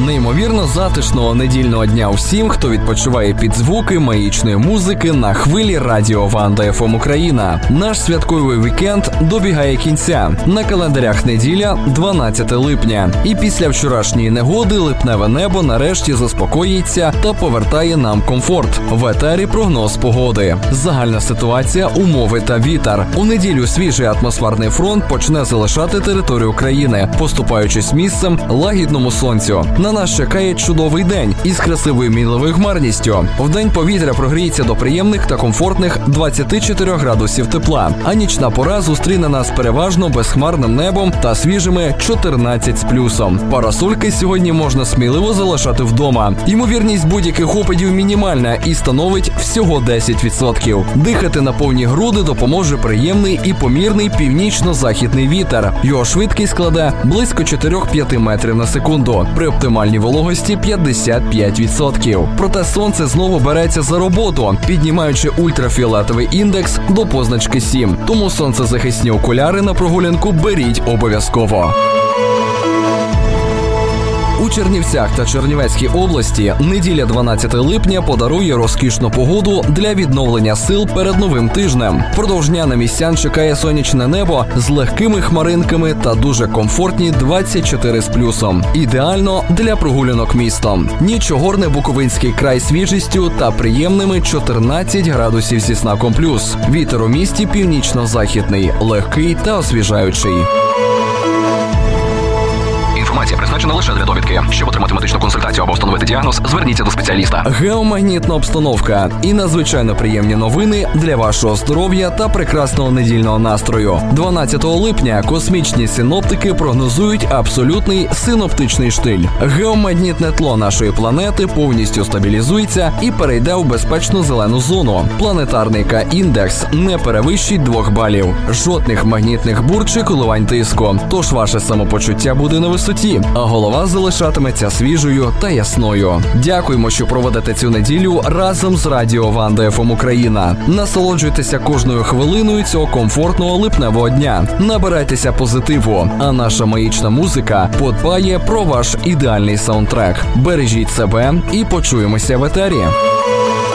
Неймовірно затишного недільного дня усім, хто відпочиває під звуки маїчної музики на хвилі радіо Ванда ФМ Україна. Наш святковий вікенд добігає кінця. На календарях неділя 12 липня. І після вчорашньої негоди липневе небо нарешті заспокоїться та повертає нам комфорт. В етері прогноз погоди. Загальна ситуація, умови та вітер. У неділю свіжий атмосферний фронт почне залишати територію країни, поступаючись місцем лагідному сонцю. На нас чекає чудовий день із красивою мінливою хмарністю. Вдень повітря прогріється до приємних та комфортних 24 градусів тепла, а нічна пора зустріне нас переважно безхмарним небом та свіжими 14 з плюсом. Парасольки сьогодні можна сміливо залишати вдома. Ймовірність будь-яких опадів мінімальна і становить всього 10%. Дихати на повні груди допоможе приємний і помірний північно-західний вітер. Його швидкість складе близько 4-5 метрів на секунду. При оптимальній вологості 55%. Проте сонце знову береться за роботу, піднімаючи ультрафіолетовий індекс до позначки 7. Тому сонцезахисні окуляри на прогулянку беріть обов'язково. У Чернівцях та Чернівецькій області неділя 12 липня подарує розкішну погоду для відновлення сил перед новим тижнем. Впродовж дня на містян чекає сонячне небо з легкими хмаринками та дуже комфортні 24 з плюсом. Ідеально для прогулянок містом. Ніч огорне Буковинський край свіжістю та приємними 14 градусів зі знаком плюс. Вітер у місті північно-західний, легкий та освіжаючий. Інформація призначена лише для довідки. Щоб отримати медичну консультацію або встановити діагноз, зверніться до спеціаліста. Геомагнітна обстановка і надзвичайно приємні новини для вашого здоров'я та прекрасного недільного настрою. 12 липня космічні синоптики прогнозують абсолютний синоптичний штиль. Геомагнітне тло нашої планети повністю стабілізується і перейде в безпечну зелену зону. Планетарний К-індекс не перевищить 2 балів. Жодних магнітних бур чи коливань тиску. Тож ваше самопочуття буде на висоті, а голова залишатиметься свіжою та ясною. Дякуємо, що проведете цю неділю разом з радіо Ванда ФМ Україна. Насолоджуйтеся кожною хвилиною цього комфортного липневого дня. Набирайтеся позитиву, а наша маїчна музика подбає про ваш ідеальний саундтрек. Бережіть себе і почуємося в етері.